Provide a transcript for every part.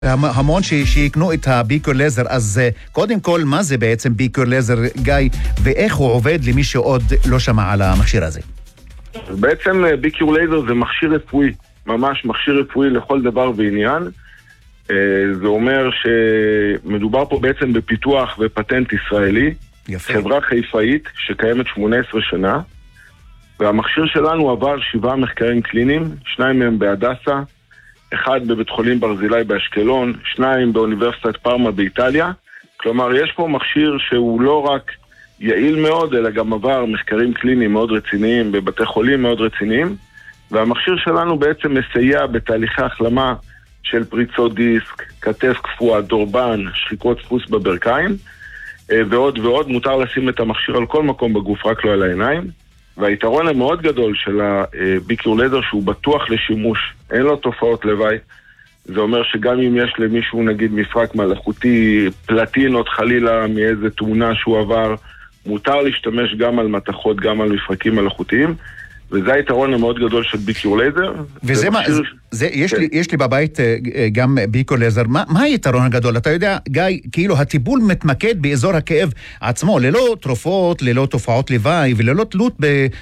המון שיקנו את הביקור לייזר, אז קודם כל, מה זה בעצם ביקור לייזר, גיא, ואיך הוא עובד למי שעוד לא שמע על המכשיר הזה? בעצם ביקור לייזר זה מכשיר רפואי, ממש מכשיר רפואי לכל דבר ועניין. זה אומר שמדובר פה בעצם בפיתוח ופטנט ישראלי, יפה. חברה חיפאית שקיימת 18 שנה, והמכשיר שלנו עבר 7 מחקרים קליניים, 2 מהם בהדסה, 1 בבית חולים ברזילי באשקלון, 2 באוניברסיטת פארמה באיטליה. כלומר, יש פה מכשיר שהוא לא רק יעיל מאוד, אלא גם עבר מחקרים קליניים מאוד רציניים בבתי חולים מאוד רציניים, והמכשיר שלנו בעצם מסייע בתהליכי החלמה של פריצות דיסק, כתף קפואה, דורבן, שחיקות דפוס בברכיים, ועוד ועוד. מותר לשים את המכשיר על כל מקום בגוף, רק לא על העיניים. והיתרון המאוד גדול של הביקור לייזר שהוא בטוח לשימוש, אין לו תופעות לוואי. זה אומר שגם אם יש למישהו נגיד מפרק מלאכותי, פלטינות חלילה מאיזה תאונה שהוא עבר, מותר להשתמש גם על מתחות, גם על מפרקים מלאכותיים, וזה היתרון המאוד גדול של ביקור לייזר. וזה מה, יש לי בבית גם ביקור לייזר. מה היתרון הגדול? אתה יודע, גיא, כאילו הטיפול מתמקד באזור הכאב עצמו, ללא תרופות, ללא תופעות לוואי, וללא תלות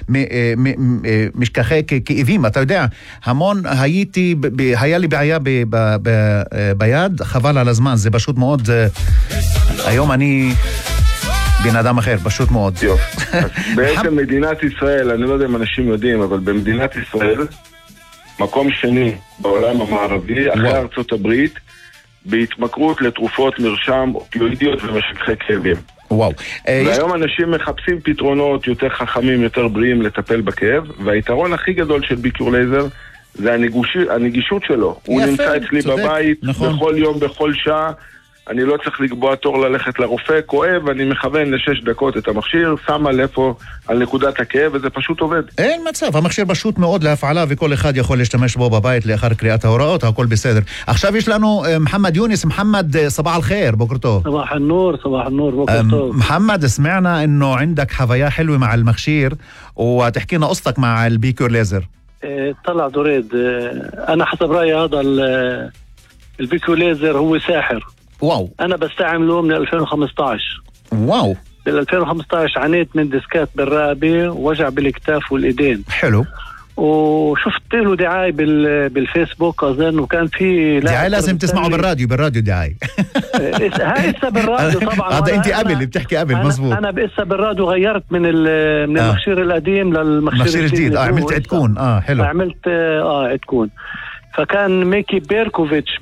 במשככי כאבים. אתה יודע, המון היה לי בעיה ביד, חבל על הזמן, זה פשוט מאוד, היום אני בן אדם אחר, פשוט מאוד. בעצם מדינת ישראל, אני לא יודע אם אנשים יודעים, אבל במדינת ישראל, מקום שני בעולם המערבי, אחרי ארצות הברית, בהתמכרות לתרופות מרשם, אופיואידיות ומשככי כאבים. וואו. והיום אנשים מחפשים פתרונות יותר חכמים, יותר בריאים לטפל בכאב, והיתרון הכי גדול של ביקור לייזר זה הנגישות שלו. הוא נמצא אצלי בבית, בכל יום, בכל שעה, אני לא צריך לקבוע תור ללכת לרופא, כואב, אני מכוון ל6 דקות את המכשיר, שמה לאיפה על נקודת הכאב, וזה פשוט עובד. אין מצב, המכשיר פשוט מאוד להפעלה, וכל אחד יכול להשתמש בו בבית לאחר קריאת ההוראות, הכל בסדר. עכשיו יש לנו محمد يونس. محمد صباح الخير، بكر طוב. صباح النور، صباح النور، بكر طוב. محمد، سمعنا انه عندك حفاية حلوة مع المخشير، وتحكي لنا قصتك مع البيكور ليزر. طلع دريد، انا حسب رأيي هذا البيكور ليزر هو ساحر. واو. أنا بستعمله من 2015. واو. بال 2015 عانيت من ديسكات بالرقبة ووجع بالكتاف والإيدين. حلو. وشفت له دعاية بالفيسبوك أظن، وكان في دعاية لازم تسمعه بالراديو دعاية. هاي لسه بالراديو طبعا. هذا أنت قبل بتحكي قبل، مزبوط. أنا لسه بالراديو غيرت من المخشير القديم للمخشير الجديد. عملت عدكون. حلو. عملت عدكون. فكان ميكي بيركوفيتش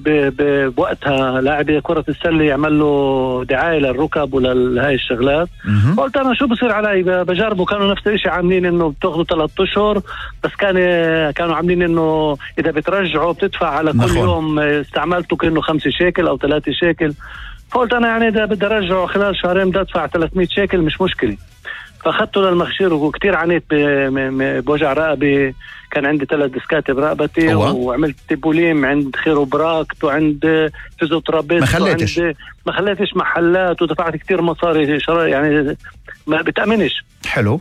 بوقتها لاعب كرة السلة يعمل له دعاية للركب ولهاي الشغلات. قلت أنا شو بصير علي بجربه. كانوا نفس الشيء عاملين إنه بتاخذوا 3 أشهر، بس كانوا عاملين إنه إذا بترجعوا بتدفع على كل يوم استعملته كأنه 5 شيكل أو 3 شيكل. فقلت أنا يعني إذا بدي أرجعه خلال شهرين بدي أدفع 300 شيكل، مش مشكلة. فأخذته للمخشير وكتير عانيت بوجع رقبة. كان عندي 3 ديسكات برقبتي، وعملت تيبوليم عند خيروبراكت وعند فيزيوترابيست، ما خليتش محلات، ودفعت كتير مصاري يعني ما بتأمنش. حلو.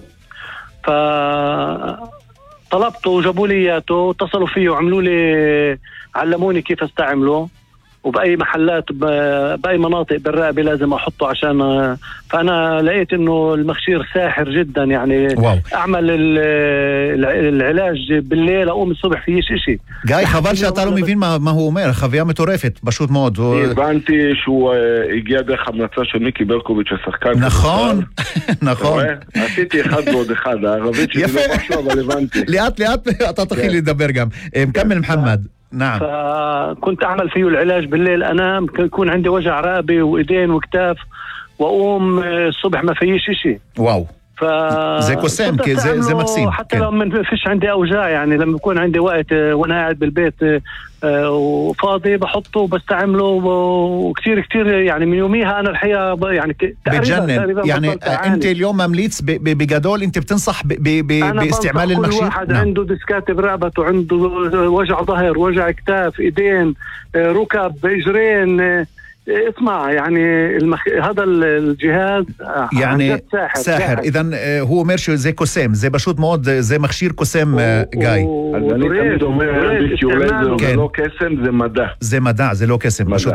فطلبته وجابوا لي اياته، اتصلوا فيه وعملوا لي، علموني كيف استعمله، وبأي محلات بأي مناطق بالرقبة لازم أحطه عشان. فأنا لقيت إنه المخشير ساحر جدا يعني. واو. أعمل العلاج بالليل، أقوم الصبح فيش إشي. גיא, חבל שאתה לא מבין מה הוא אומר, חוויה מטורפת, פשוט מאוד. הבנתי שהוא הגיע דרך המלצה של מיקי ברקוביץ' השחקן. נכון, נכון. עשיתי 1 ועוד 1, הערבית שלי לא משהו, אבל הבנתי. לאט לאט אתה תתחיל לדבר גם. كمل محمد. نعم. فكنت أعمل فيه العلاج بالليل، أنام يكون عندي وجع رقبة وإيدين وكتاف، وأقوم الصبح ما فيش إشي. واو. زي قسام زي مكسيم. حتى لو ما فيش عندي أوجاع، يعني لما يكون عندي وقت وأنا قاعد بالبيت وفاضي بحطه وبستعمله، وكتير كتير يعني من يوميها أنا الحقيقة يعني بتجنن. يعني أنت اليوم ممليت بجدول، أنت بتنصح باستعمال المخشير؟ كل واحد عنده ديسكات برقبته، عنده وجع ظهر، وجع كتاف، إيدين، ركب، إجرين، اسمع يعني هذا الجهاز يعني ساحر. إذن هو אומר שזה קוסם, זה פשוט מאוד, זה מכשיר קוסם, גיא. אז אני תמיד אומר, ביקיור לייזר זה לא קסם, זה מדע. זה מדע, זה לא קסם, פשוט